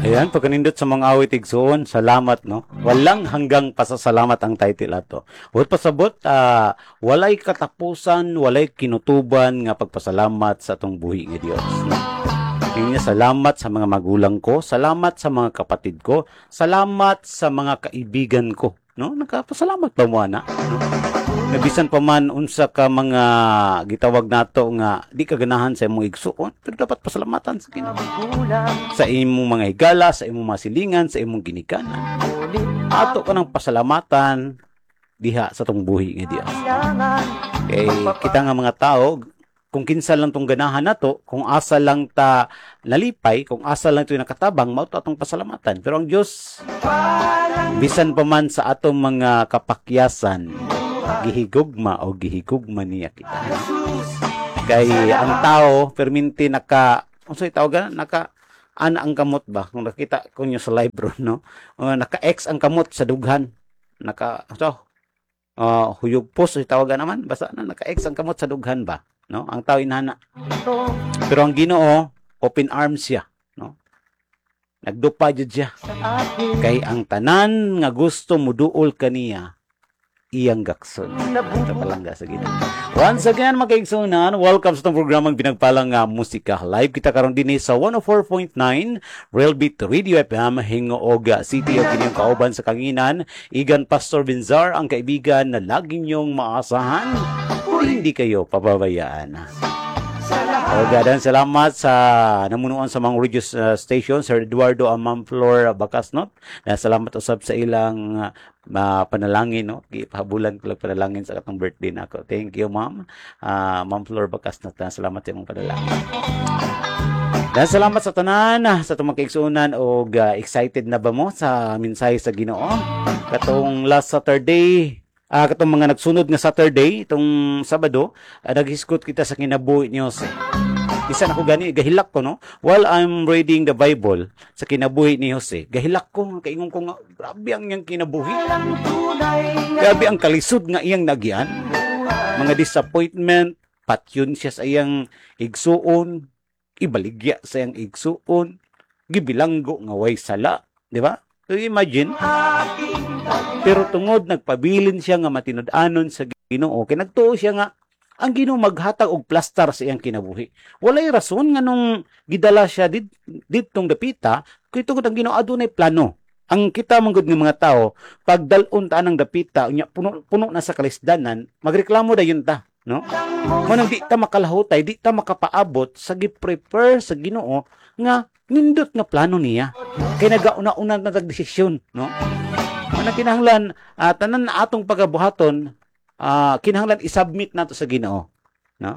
Ayan, pagkanindot sa mga awit igsoon, salamat, no? Walang hanggang pasasalamat ang title ato. Huwag pasabot, walay katapusan, walay kinutuban nga pagpasalamat sa atong buhi nga Dios, no? Tingin niya, salamat sa mga magulang ko, salamat sa mga kapatid ko, salamat sa mga kaibigan ko, no? Nagpasalamat ba mo, ana? No? Nabisan pa man unsa ka mga gitawag nato nga di ka ganahan sa imong igsuon, pero dapat pasalamatan sa Ginoo. Sa imong mga higala, sa imong masilingan, sa imong ginikanan. Ato ka ng pasalamatan diha sa tong buhi nga Dios. Kay kita nga mga tao, kung kinsa lang tong ganahan nato, kung asa lang ta nalipay, kung asa lang ito nakatabang, mao to atong pasalamatan. Pero ang Dios, bisan pa man sa atong mga kapakyasan, gihigugma o gihigugma niya kita. Kay ang tao perminti unsay tawag naka ana ang kamot ba, kung nakita ko nyo sa live bro, no? Naka-X ang kamot sa dughan, huyugpos tawagan naman, basta naka-X ang kamot sa dughan ba, no? Ang tao inana. Pero ang Ginoo open arms siya, no? Nagdupa jud siya. Kay ang tanan nga gusto muduol kaniya iyang gakson. Ito palangga sa Ginoo. Once again, makaigsunan, welcome sa itong programang Binagpalang Musika. Live kita karon din sa 104.9 Real Beat Radio FM, Hingoog City o kinyong kauban sa Kanginan. Igan Pastor Binzar, ang kaibigan na lagi niyong maasahan o hindi kayo pababayaan. Dan salamat sa namunuan sa mga radio station, Sir Eduardo Ma'am Flor Bacasnot. Salamat usab sa ilang panalangin, no? Gipahabulan ko lang panalangin sa katong birthday nako. Thank you, Ma'am. Ma'am Flor Bacasnot. Salamat sa imong panalangin. Dan salamat sa tanan sa itong makaigsunan o excited na ba mo sa mensahe sa Ginoo? Katong last Saturday, katong mga nagsunod nga Saturday, itong Sabado, naghiskot kita sa kinabuhi ni Jose. Isa na ko gani, gahilak ko, no? While I'm reading the Bible sa kinabuhi ni Jose, gahilak ko, kaingon ko nga, grabe ang iyang kinabuhi. Grabe ang kalisod nga iyang nagyan. Mga disappointment, patyon siya sa iyang igsuon, ibaligya sa iyang igsuon, gibilanggo nga way sala, di ba? So imagine, pero tungod nagpabilin siya nga matinud-anon sa Ginoo, kay nagtuo siya nga ang Ginoo maghatag og plaster sa iyang kinabuhi. Walay rason nga nung gidala siya ditong dapita, kay tungod ang Ginoo adunay plano. Ang kita manggod ng mga tao, pag dalon ta ng dapita, unya puno na sa kalisdanan, magreklamo dayon ta, no? Manang di ta makalahutay, di ta makapaabot sa gi-prepare sa Ginoo nga nindot nga plano niya. Kay nagauna-una na tagdesisyon, no? Ana kinahanglan tanan na atong pagabuhaton, kinahanglan i-submit nato sa Ginoo, no?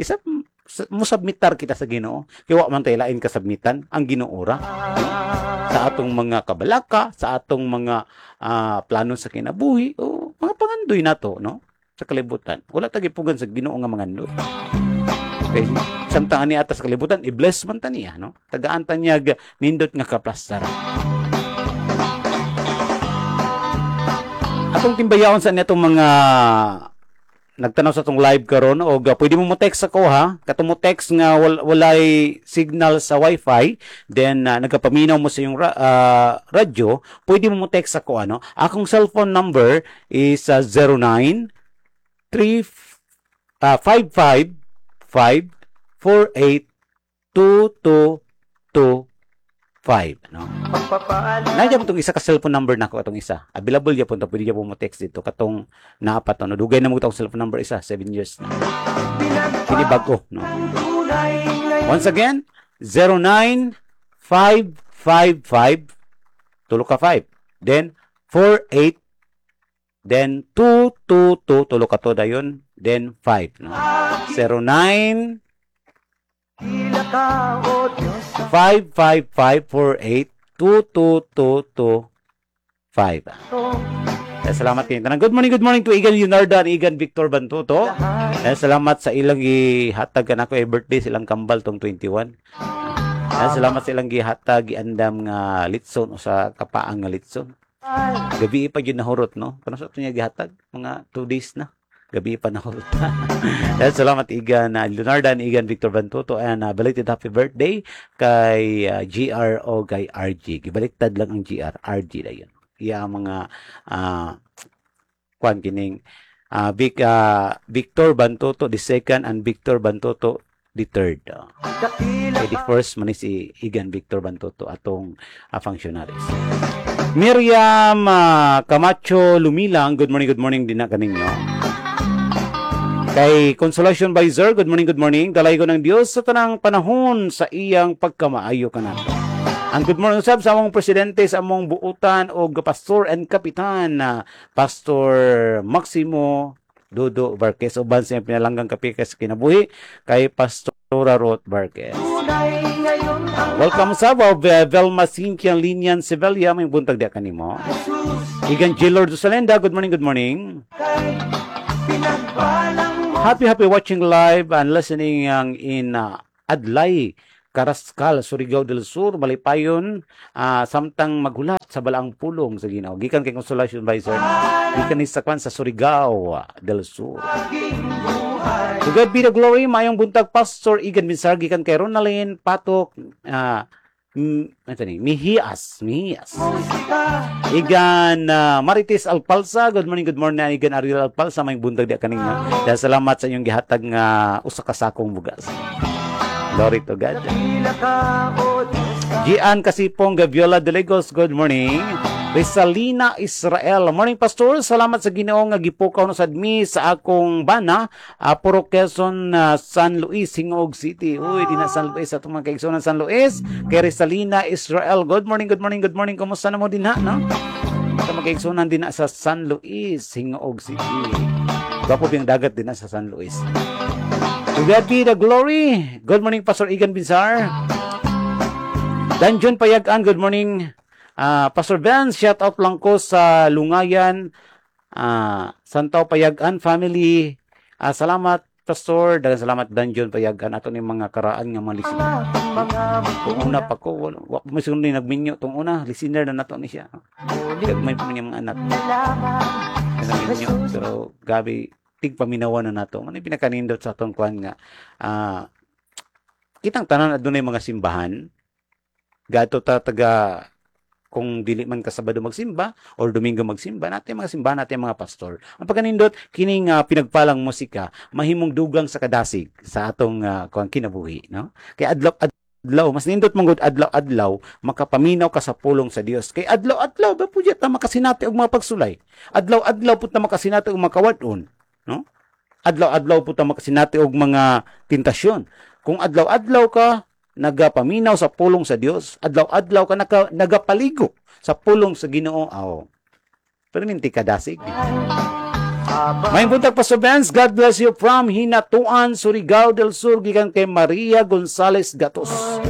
Mo submitar kita sa Ginoo, kay wa man tay lain ka submitan ang Ginoo ra, no? Sa atong mga kabalaka, sa atong mga plano sa kinabuhi o mga pangandoy nato, no? Sa kalibutan. Wala ta gipugan sa Ginoo nga mangandoy. Okay, samtang ani atas kalibutan i-bless man ta niya, no? Tagaan ta niya nindot nga kaplastar. Atong timbayaon sa netong mga nagtanaw sa tong live karon o pwede mo text ako ha, katong mo text nga walay signal sa wifi, then nagapaminaw mo sa yung radyo, pwede mo text ako ano. Akong cellphone number is 09 55 548 2225, no? Nandiyan mo itong isa ka cellphone number na ko, itong isa. Available ya po ito, pwede mo text dito. Katong naapat, no? Dugay na mo itong cellphone number isa, 7 years na. Kinibag ko, no? Once again, 09 555 tulo ka 5. Then, 48, then 222, tulo ka to dayon, then 5, no? 09 55548222225. Salamat kayo. Good morning to Igan Leonardo and Igan Victor Bantuto. Salamat sa ilang gihatag kanako birthday silang kambal tong 21. Salamat sa ilang gihatag giandam nga litson o sa kapaang nga litson. Gabi pa yun nahurot, no? Kano sa ito niya gihatag? Mga 2 days na. Gabi pa na ako. Dahil salamat Igan Leonardo and Igan Victor Bantuto and belated happy birthday kay GR o kay RG. Gibaliktad lang ang GR. RG na yun. Iya mga kwan kining Victor Bantuto the second and Victor Bantuto the third. Okay, the first man is si Igan Victor Bantuto atong functionaries. Miriam Camacho Lumilang, good morning din na kaninyo. Kay Consolation Visor, good morning. Dalay ko ng Diyos sa tanang panahon sa iyang pagkamaayo kanato. Ang good morning sab sa among presidente sa among buutan o pastor and kapitan na Pastor Maximo Dodo Barquez o ban sa pinalanggang kapikas kinabuhi kay Pastora Ruth Barquez. Welcome sa Velma Cynthia Linian Sevilla, may buntag di kanimo. Igan Gilord Salenda, good morning. Happy watching live and listening in Adlay, Carrascal, Surigao del Sur, Malipayon, samtang maghulat sa balaang pulong sa Ginoo. Gikan kay Consolation Visor, gikan ni sakwan sa Surigao del Sur. To God be the glory, mayong buntag Pastor Igan Minsar, gikan kay Ronalyn Patok, Mihias. Igan Marites Alpalsa, good morning. Igan Ariel Alpalsa, may buntag di kanina. Dahil salamat sa inyong gihatag nga usa ka sakong bugas. Glory to God. Gian Kasipong Gaviola Delegos, good morning. Rizalina Israel, morning Pastor, salamat sa Ginoo nga gipukaw no sadmi sa akong bana, Puro Quezon, San Luis, Hingog City. Uy, di na San Luis atong mga kaigsunan San Luis. Kay Rizalina Israel, good morning. Kumusta na mo din ha, no? Sa mga kaigsunan din na sa San Luis, Hingog City. Gwapo biyang dagat din na sa San Luis. To God be the glory. Good morning Pastor Igan Bizar. Danjon Payagan, good morning. Pastor Ben, shout out lang ko sa Lungayan, Santaw Payagan family. Salamat Pastor, daghang salamat Danjon Payagan ato ni mga karaan nga mga listener. Kung una pa ko, may sunod ni nagminyo tong una, listener na nato ni siya. May pa niya mga anak. Nagminyo, pero gabi tigpaminawan na nato. Ano pinakanindot sa atong kwan nga? Kitang tanan adunay mga simbahan. Gato taga kung dili man ka Sabado magsimba or Domingo magsimba, natin mga simbahan, natin mga pastor. Ang pagkanindot, kining pinagpalang musika, mahimong dugang sa kadasig sa atong kinabuhi. No? Kaya adlaw, mas nindot manggod adlaw, makapaminaw ka sa pulong sa Dios. Kay adlaw, ba po na makasinati og mga pagsulay. Adlaw po na makasinati og mga kawadon. No? Adlaw po na makasinati og mga tentasyon. Kung adlaw ka, nagapaminaw sa pulong sa Dios, adlaw ka nagapaligo sa pulong sa Ginoo. Perminti ka dasig. May buntag Pastor Benz, God bless you from Hinatuan, Surigao del Sur, gikan kay Maria Gonzales Gatos.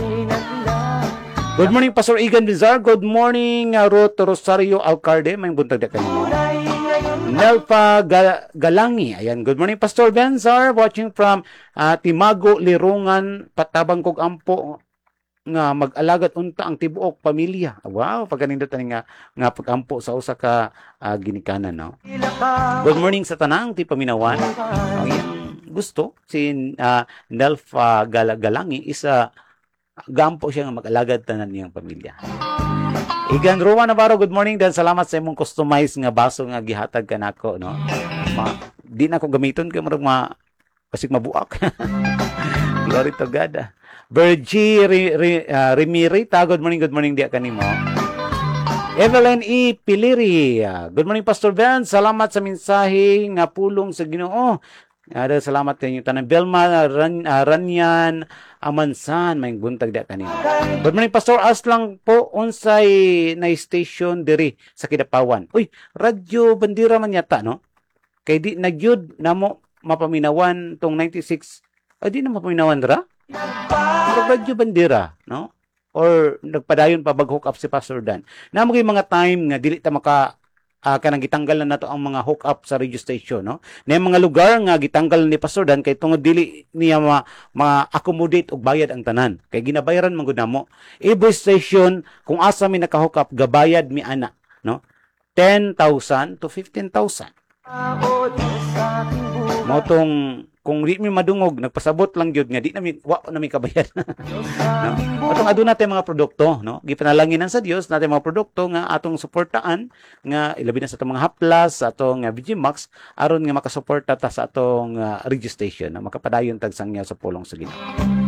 Good morning Pastor Igan Bizar, good morning Ruth Rosario Alcalde, may buntag da kanimo. Nelpa Galangi. Ayan, good morning Pastor Benzar, watching from Timago, Lirungan, Patabang kog ampo nga mag-alagat unta ang tibuok pamilya. Wow, pagkanindot nga pagampo sa usa ka ginikanan, no. Good morning sa tanang ti paminawan. Ayan, gusto si Nelpa Galangi isa gampo siya nga mag-alagad tanan niyang pamilya. Igan Rowan Navarro, good morning dan salamat sa imong customized nga baso nga gihatag kanako, no. Di na ko gamiton kay murag basig mabuak. Glory to God. Virgie Rimirita, good morning dia kanimo. Evelyn E. Piliri, good morning Pastor Ben, salamat sa mensahe nga pulong sa Ginoo. Salamat kayo tanan. Belma Ranyan Amansan, may buntag da kanino. Good morning Pastor, as lang po unsay na station diri sa Kidapawan. Uy, Radyo Bandira man yata, no? Kay di nagyud namo mapaminawan tong 96. Di na mapaminawan dira? Radyo Bandira, no? Or nagpadayon pa bag-hook up si Pastor Dan. Namo kay mga time nga dili ta maka kanang gitanggal na nato ang mga hook up sa radio station, no? Na mga lugar nga gitanggal ni Pastor Dan kay tungod dili niya ma-accommodate og bayad ang tanan. Kay ginabayaran man gud namo. Every station kung asa mi naka-hook up gabayad mi ana, no? 10,000 to 15,000. Motong kung di mi madungog nagpasabot lang gyud nga di nami wa nami kabayad. No? Atong aduna natin mga produkto, no? Gipanalanginan sa Dios natin mga produkto nga atong suportaan nga ilabi na sa atong mga haplas, sa atong VGMax aron nga makasuporta ta sa atong radio station na makapadayon tag sangyaw sa pulong sa Ginoo.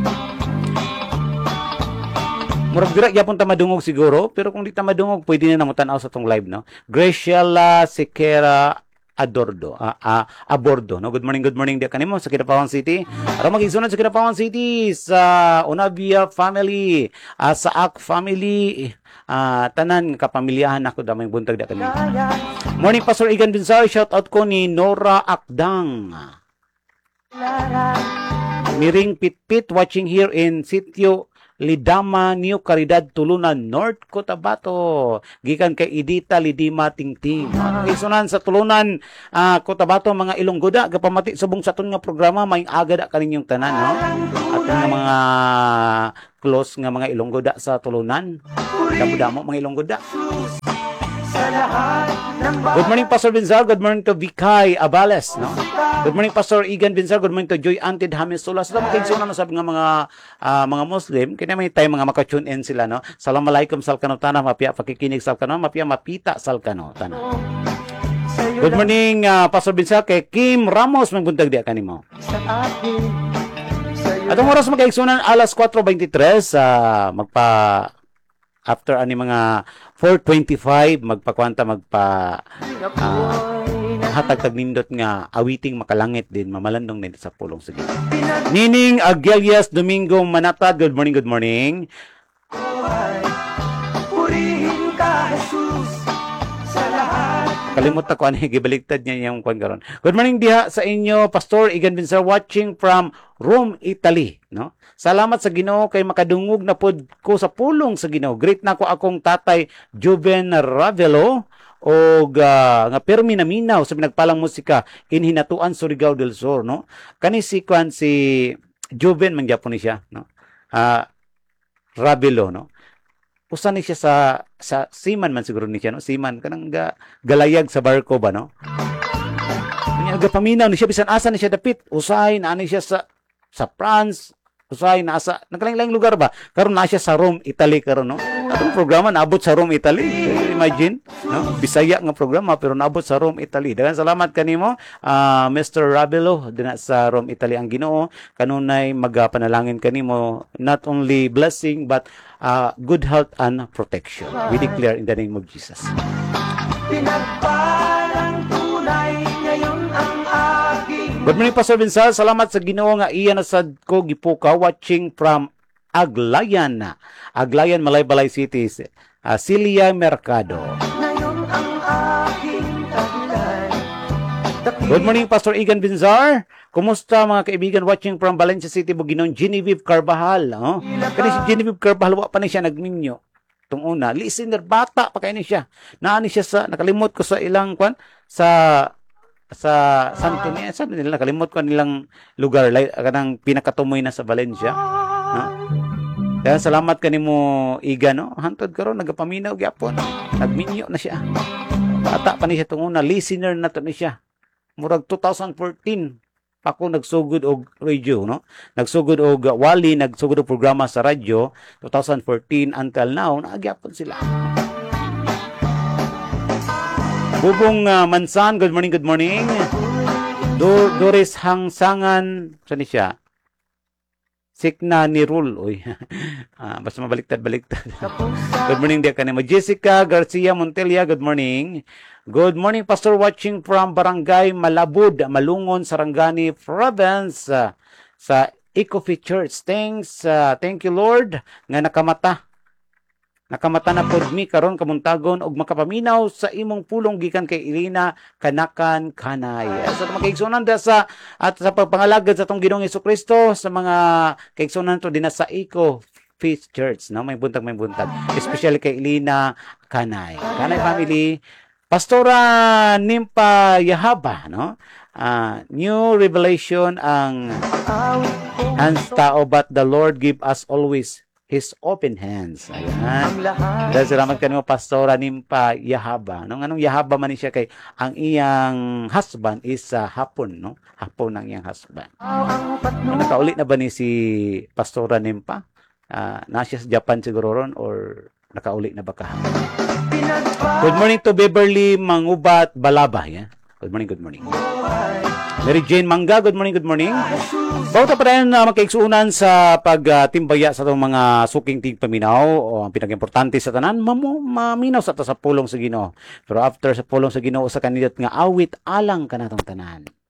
Murag dira gyapon ta madungog siguro, pero kung di ta madungog pwede na namutan-aw sa atong live, no? Graciela Sequera Abordo, no? Good morning dia kanimo sa Kidapawan City. Aron magisunod sa Kidapawan City sa Unavia family, sa Ak family, tanan kapamilyahan ako damay buntag dia kanimo. Morning Pastor Igan Binzar, shout out ko ni Nora Akdang. Miring Pitpit watching here in Sitio Lidama, New Caridad, Tulunan, North Cotabato. Gikan kay Edita Lidima Tingting. Isunan sa Tulunan, Cotabato, mga Ilonggoda. Gapamati subong sa aton nga programa, may agad kaninyong tanan, no? At nga mga close nga mga Ilonggoda sa Tulunan. Damo-damo mga Ilonggoda. Good morning, Pastor Binzar. Good morning to Vikay Abales, no? Good morning, Pastor Igan Binzar. Good morning to Joy Antid Hamisula. Sila magkaigsunan na sabi nga mga Muslim. Kaya may tayo mga makatune in sila, no? Assalamualaikum salkano tanah, mapia pakikinig salkano, mapia mapita salkano tanah. Good morning, Pastor Binzar. Kay Kim Ramos, magbuntag di kanimo. Atong oras magkaigsunan, alas 4:23, after ani mga 4:25 magpakwanta hatag tagnindot nga awiting makalangit din mamalandong din sa pulong sige. Nining Aguilias Domingo Manatad, good morning, good morning. Purihin ka Jesus sa lahat. Kalimot ako ano gibaligtad niya yung kwan karon. Good morning diha sa inyo Pastor Igan Binzar watching from Rome, Italy, no? Salamat sa Ginoo kay makadungog na pod ko sa pulong sa Ginoo. Great na ko akong tatay Juven Ravelo o nga permi na minaw sa pinagpalang musika in Hinatuan, Surigao del Sur, no? Kani si Juven man gyapon ni siya, no? Ravelo, no? Usa ni siya sa seaman man siguro ni siya, no? Seaman kanang galayag sa barko ba, no? Kanya paminaw ni siya bisan asa ni siya dapit. Usay na ani siya sa France. Usay nasa naglaing-laing lugar ba karon na siya sa Rome, Italy karon, no? Atong programa naabot sa Rome, Italy. Imagine, no? Bisaya nga programa pero naabot sa Rome, Italy. Daghang salamat kanimo, Mr. Rabelo dinha sa Rome, Italy. Ang Ginoo kanunay magapanalangin kanimo not only blessing but good health and protection. We declare in the name of Jesus. Pinagpalang tunay ngayon ang aking. Good morning, Pastor Binzar. Salamat sa Ginoo nga iya nasad ko gipuka watching from Aglayan, Malaybalay City, Celia Mercado. Ngayon ang aking taglay. Good morning, Pastor Igan Binzar. Kumusta mga kaibigan watching from Valencia City, Buginoon, Genevieve Carvajal. Oh? Kani si Genevieve Carvajal, wa pa ni siya nagminyo. Itong una, listener, bata pa kayo ni siya. Naani siya sa, nakalimot ko sa ilang kwan, sa Santo niya, sabi nila, nakalimot ko nilang lugar, kanang pinakatumoy na sa Valencia. No? Kaya salamat kanimo Iga, no? Hantod karon nagapaminaw gyapon. Nagminyo na siya. Bata pa ni siya itong una, listener na to ni siya. Murag 2014 ako nagsugod og radio, no? Nagsugod og wali, nagsugod og programa sa radyo 2014 until now, naagyapon sila. Bubong Mansan, good morning, good morning. Doris Hangsangan, saan ni siya? Sikna ni Rul. Uy. Basta mabaliktad-baliktad. Good morning, dia kanimo. Jessica Garcia Montelia, good morning. Good morning, Pastor, watching from Barangay Malabud, Malungon, Sarangani Province, sa Ecofi Church. Thank you, Lord, nga nakamata na pod mi karon kamuntagon og makapaminaw sa imong pulong gikan kay Irina Kanakan Kanay. Sa magkaigsunan sa pagpangalagad sa tong Ginoong Hesukristo sa mga kaigsunan to dinha sa Ecofi Church, no? May buntag, especially kay Irina Kanay family. Pastora Nimpa Yahaba, no? New revelation ang hands tao, but the Lord give us always His open hands. Ayan. Dahil salamat kanimo Pastora Nimpa Yahaba. Anong Yahaba man ni siya kay ang iyang husband is hapon, no? Hapon ang iyang husband. Nakaulit na ba ni si Pastora Nimpa? Nasa sa Japan siguro ron or nakaulit na ba kahapon? Good morning to Beverly Mangubat Balaba. Yeah? Good morning, good morning. Mary Jane Mangga, good morning, good morning. Bawta pa rin magkaigsuunan sa pagtimbaya sa itong mga suking tigpaminaw o ang pinag-importante sa tanan, maminaw sa pulong sa Ginoo. Pero after sa pulong sa Ginoo sa kandidat nga awit alang kanatong tanan.